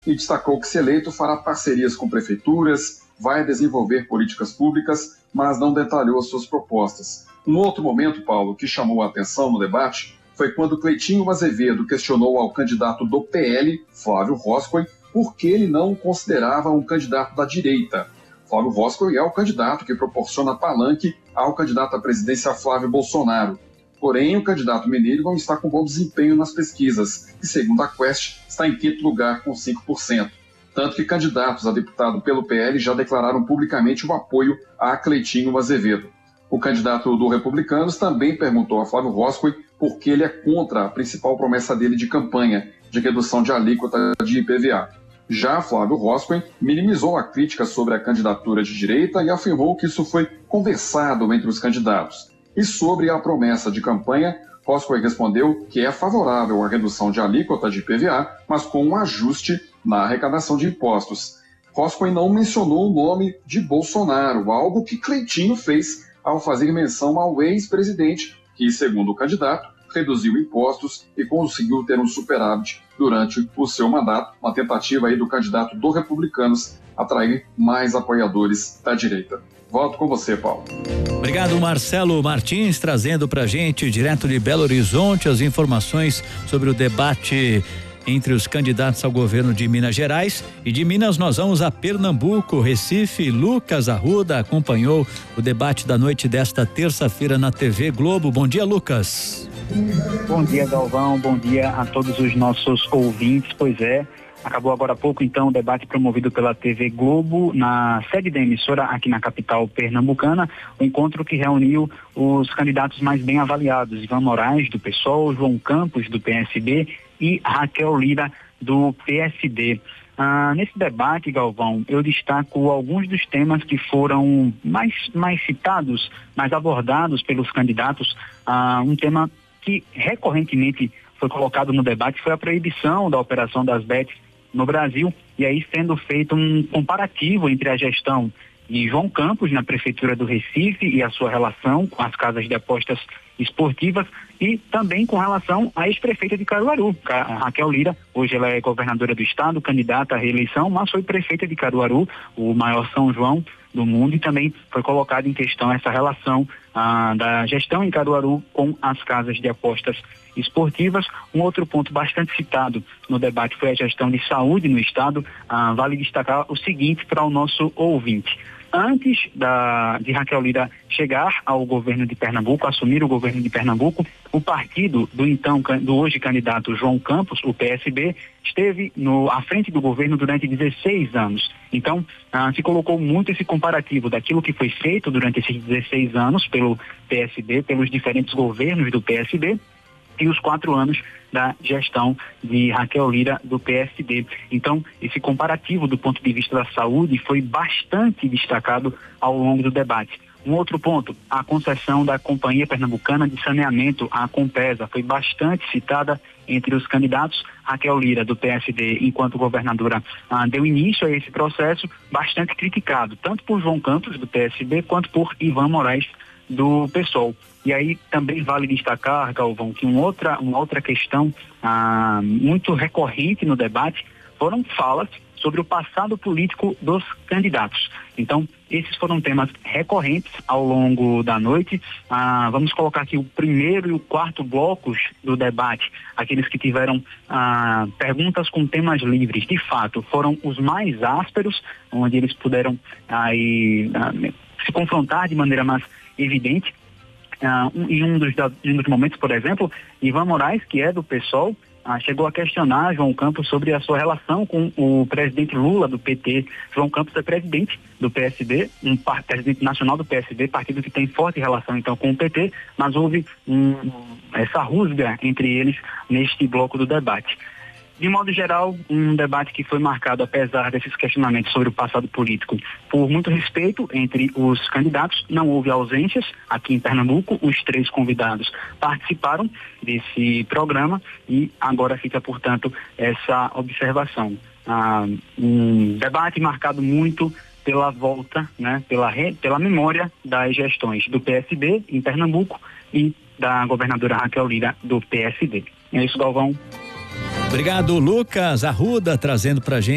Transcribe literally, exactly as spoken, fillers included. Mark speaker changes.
Speaker 1: e destacou que, se eleito, fará parcerias com prefeituras, vai desenvolver políticas públicas, mas não detalhou suas propostas. Um outro momento, Paulo, que chamou a atenção no debate foi quando Cleitinho Azevedo questionou ao candidato do P L, Flávio Roscoe, por que ele não o considerava um candidato da direita. Flávio Roscoe é o candidato que proporciona palanque ao candidato à presidência Flávio Bolsonaro. Porém, o candidato mineiro não está com bom desempenho nas pesquisas e, segundo a Quest, está em quinto lugar com cinco por cento. Tanto que candidatos a deputado pelo P L já declararam publicamente o apoio a Cleitinho Azevedo. O candidato do Republicanos também perguntou a Flávio Roscoe por que ele é contra a principal promessa dele de campanha, de redução de alíquota de I P V A. Já Flávio Roscoe minimizou a crítica sobre a candidatura de direita e afirmou que isso foi conversado entre os candidatos. E sobre a promessa de campanha, Roscoe respondeu que é favorável à redução de alíquota de I P V A, mas com um ajuste na arrecadação de impostos. Roscoe não mencionou o nome de Bolsonaro, algo que Cleitinho fez ao fazer menção ao ex-presidente, que, segundo o candidato, reduziu impostos e conseguiu ter um superávit durante o seu mandato, uma tentativa aí do candidato do Republicanos atrair mais apoiadores da direita. Volto com você, Paulo.
Speaker 2: Obrigado, Marcelo Martins, trazendo pra gente, direto de Belo Horizonte, as informações sobre o debate entre os candidatos ao governo de Minas Gerais. E de Minas nós vamos a Pernambuco, Recife. Lucas Arruda acompanhou o debate da noite desta terça-feira na T V Globo. Bom dia, Lucas.
Speaker 3: Bom dia, Galvão, bom dia a todos os nossos ouvintes. Pois é, acabou agora há pouco então o debate promovido pela T V Globo na sede da emissora aqui na capital pernambucana, o encontro que reuniu os candidatos mais bem avaliados: Ivan Moraes, do PSOL, João Campos, do P S B e Raquel Lira, do P S D. Ah, nesse debate, Galvão, eu destaco alguns dos temas que foram mais, mais citados, mais abordados pelos candidatos. Ah, um tema que recorrentemente foi colocado no debate foi a proibição da operação das bets no Brasil, e aí sendo feito um comparativo entre a gestão de João Campos na prefeitura do Recife e a sua relação com as casas de apostas esportivas, e também com relação à ex-prefeita de Caruaru, a Raquel Lira. Hoje ela é governadora do estado, candidata à reeleição, mas foi prefeita de Caruaru, o maior São João do mundo, e também foi colocada em questão essa relação ah, da gestão em Caruaru com as casas de apostas esportivas. Um outro ponto bastante citado no debate foi a gestão de saúde no estado. Ah, vale destacar o seguinte para o nosso ouvinte: antes da, de Raquel Lira chegar ao governo de Pernambuco, assumir o governo de Pernambuco, o partido do então, do hoje candidato João Campos, o P S B, esteve no, à frente do governo durante dezesseis anos. Então, ah, se colocou muito esse comparativo daquilo que foi feito durante esses dezesseis anos pelo P S B, pelos diferentes governos do P S B, e os quatro anos da gestão de Raquel Lira, do P S D. Então, esse comparativo do ponto de vista da saúde foi bastante destacado ao longo do debate. Um outro ponto, a concessão da Companhia Pernambucana de Saneamento, a Compesa, foi bastante citada entre os candidatos. Raquel Lira, do P S D, enquanto governadora, ah, deu início a esse processo, bastante criticado, tanto por João Campos, do P S B, quanto por Ivan Moraes, do PSOL. E aí também vale destacar, Galvão, que uma outra, uma outra questão ah, muito recorrente no debate foram falas sobre o passado político dos candidatos. Então, esses foram temas recorrentes ao longo da noite. Ah, vamos colocar aqui o primeiro e o quarto blocos do debate, aqueles que tiveram ah, perguntas com temas livres. De fato, foram os mais ásperos, onde eles puderam aí, ah, se confrontar de maneira mais evidente. Uh, um, em um dos, da, em um dos momentos, por exemplo, Ivan Moraes, que é do PSOL, uh, chegou a questionar João Campos sobre a sua relação com o presidente Lula, do P T. João Campos é presidente do P S D, um par, presidente nacional do P S D, partido que tem forte relação então com o P T, mas houve um, essa rusga entre eles neste bloco do debate. De modo geral, um debate que foi marcado, apesar desses questionamentos sobre o passado político, por muito respeito entre os candidatos. Não houve ausências aqui em Pernambuco. Os três convidados participaram desse programa e agora fica, portanto, essa observação. Ah, um debate marcado muito pela volta, né, pela, re, pela memória das gestões do P S B em Pernambuco e da governadora Raquel Lira, do P S D. É isso, Galvão.
Speaker 2: Obrigado, Lucas Arruda, trazendo pra gente